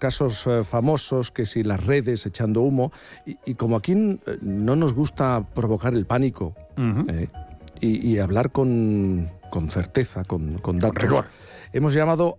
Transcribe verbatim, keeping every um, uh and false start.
casos eh, famosos, que si las redes echando humo, y, y como aquí n- no nos gusta provocar el pánico, Ujú. eh, y, y hablar con, con certeza, con, con datos, rigor. hemos llamado